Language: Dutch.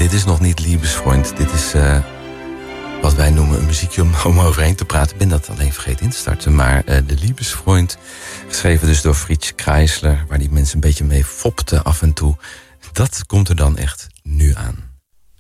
dit is nog niet Liebesfreund. Dit is wat wij noemen een muziekje om overheen te praten. Ik ben dat alleen vergeten in te starten. Maar de Liebesfreund, geschreven dus door Fritz Kreisler, waar die mensen een beetje mee fopten af en toe. Dat komt er dan echt nu aan.